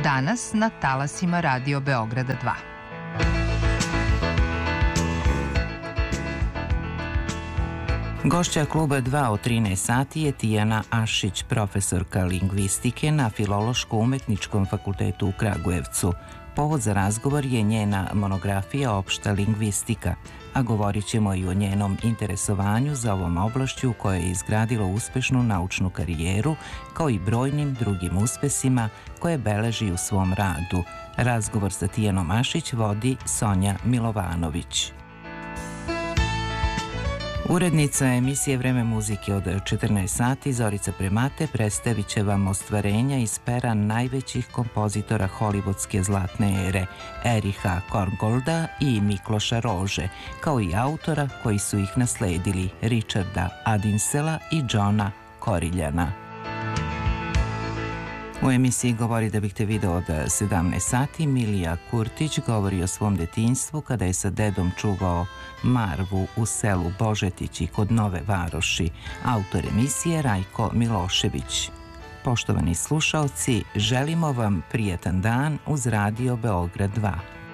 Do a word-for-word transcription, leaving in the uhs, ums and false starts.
danas na talasima Radio Beograda dva. Gošća Kluba dva od trinaest sati je Tijana Ašić, profesorka lingvistike na Filološko-umetničkom fakultetu u Kragujevcu. Povod za razgovor je njena monografija Opšta lingvistika, a govorit ćemo i o njenom interesovanju za ovom oblašću koje je izgradilo uspešnu naučnu karijeru, kao i brojnim drugim uspesima koje beleži u svom radu. Razgovor sa Tijanom Ašić vodi Sonja Milovanović. Urednica emisije Vreme muzike od četrnaest sati, Zorica Premate, predstavit će vam ostvarenja iz pera najvećih kompozitora hollywoodske zlatne ere, Eriha Korngolda i Mikloša Rože, kao i autora koji su ih nasledili, Richarda Adinsela i Johna Koriljana. U emisiji Govori da bih te video od sedamnaest sati, Milija Kurtić govori o svom detinjstvu kada je sa dedom čuvao marvu u selu Božetići kod Nove Varoši. Autor emisije Rajko Milošević. Poštovani slušaoci, želimo vam prijetan dan uz Radio Beograd dva.